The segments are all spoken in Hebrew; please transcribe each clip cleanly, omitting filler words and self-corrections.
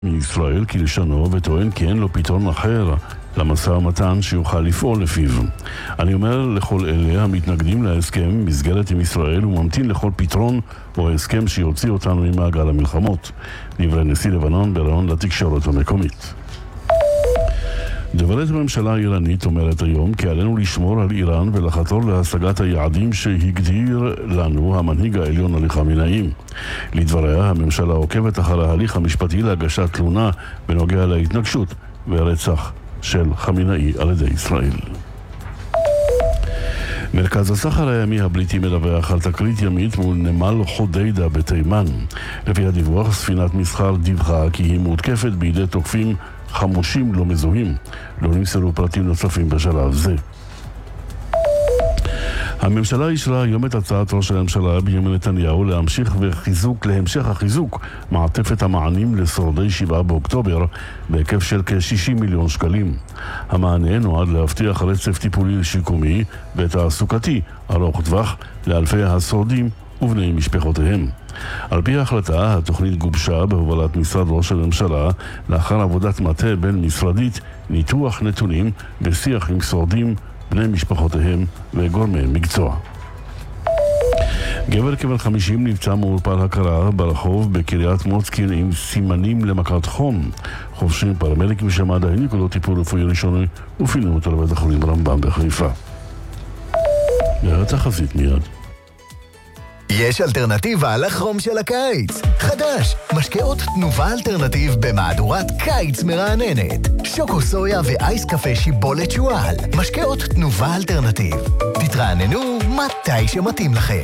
מישראל כלשונו וטוען כי אין לו פתרון אחר למשא ומתן שיוכל לפעול לפיו. אני אומר לכל אלה המתנגדים להסכם מסגרת עם ישראל וממתין לכל פתרון או הסכם שיוציא אותנו ממעגל המלחמות. דברי נשיא לבנון בראיון לתקשורת המקומית. דוברת הממשלה האיראנית אומרת היום כי עלינו לשמור על איראן ולחתור להשגת היעדים שהגדיר לנו המנהיג העליון עלי חמינאי. לדבריה, הממשלה עוקבת אחר ההליך המשפטי להגשת תלונה בנוגע להתנגשות ורצח של חמינאי על ידי ישראל. מרכז הסחר הימי הבריטי מדווח על תקרית ימית מול נמל חודיידה בתימן. לפי הדיווח, ספינת מסחר דיווחה כי היא מותקפת בידי תוקפים חמושים לא מזוהים. לא נמסרו פרטים נוספים בשלב זה. הממשלה אישרה היום את הצעת ראש הממשלה בנימין נתניהו להמשך החיזוק מעטפת המענים לשורדי 7 באוקטובר בהיקף של כ-60 מיליון שקלים. המענה נועד להבטיח רצף טיפולי שיקומי ותעסוקתי ארוך טווח לאלפי השורדים ובני משפחותיהם. על פי ההחלטה, התוכנית גובשה בהובלת משרד ראש הממשלה לאחר עבודת מטה בין משרדית, ניתוח נתונים ושיח עם שורדים, בני משפחותיהם וגורמי מקצוע. גבר כבן 50 נפצע מעורפל הכרה ברחוב בקריית מוצקין עם סימנים למכת חום. חובשים פרמדיקים שמד"א העניקו לו טיפול רפואי ראשוני ופינו אותו לבית החולים רמב"ם בחיפה. והתחזית מיד. יש אלטרנטיבה לחום של הקיץ. חדש, משקאות תנובה אלטרנטיב במהדורת קיץ מרעננת. שוקו סויה ואייס קפה שיבולת שואל. משקאות תנובה אלטרנטיב. תתרעננו מתי שמתאים לכם.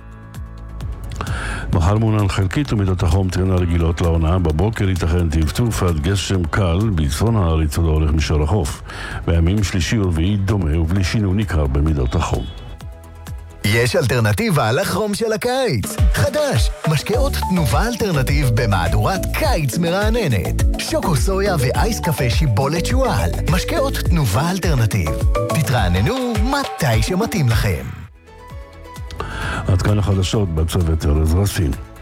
מחר מעונן חלקית ומידות החום תהיינה רגילות לעונה. בבוקר ייתכן טפטוף עד גשם קל בצפון הארץ ולאורך מישור החוף. בימים שלישי ורביעי דומה ובלי שינוי ניכר במידות החום. יש אלטרנטיבה לחום של הקיץ. חדש, משקאות תנובה אלטרנטיב במהדורת קיץ מרעננת. שוקו סויה ואייס קפה שיבולת שואל. משקאות תנובה אלטרנטיב. תתרעננו מתי שמתאים לכם. עד כאן החדשות בצוות ארז רסין.